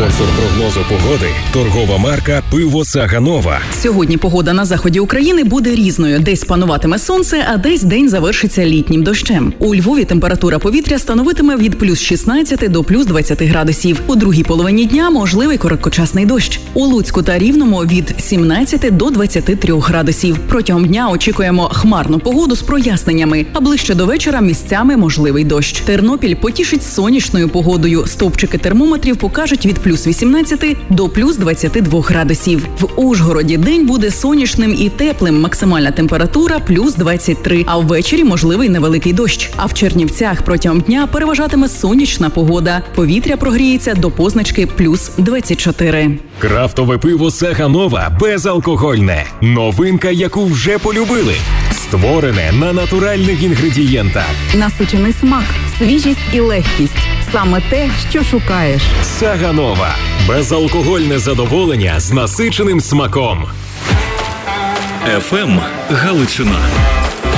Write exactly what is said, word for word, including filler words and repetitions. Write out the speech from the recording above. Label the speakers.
Speaker 1: Спонсор прогнозу погоди – торгова марка «Пиво Саганова».
Speaker 2: Сьогодні погода на заході України буде різною. Десь пануватиме сонце, а десь день завершиться літнім дощем. У Львові температура повітря становитиме від плюс шістнадцяти до плюс двадцяти градусів. У другій половині дня можливий короткочасний дощ. У Луцьку та Рівному від сімнадцяти до двадцяти трьох градусів. Протягом дня очікуємо хмарну погоду з проясненнями, а ближче до вечора місцями можливий дощ. Тернопіль потішить сонячною погодою. Стовпчики термометрів покажуть від плюс вісімнадцяти до плюс двадцяти двох градусів. В Ужгороді день буде сонячним і теплим. Максимальна температура плюс двадцять три, а ввечері можливий невеликий дощ. А в Чернівцях протягом дня переважатиме сонячна погода. Повітря прогріється до позначки плюс двадцять чотири.
Speaker 1: Крафтове пиво Саганова безалкогольне. Новинка, яку вже полюбили. Створене на натуральних інгредієнтах.
Speaker 3: Насичений смак, свіжість і легкість. Саме те, що шукаєш.
Speaker 1: Саганова. Безалкогольне задоволення з насиченим смаком.
Speaker 4: еф ем Галичина.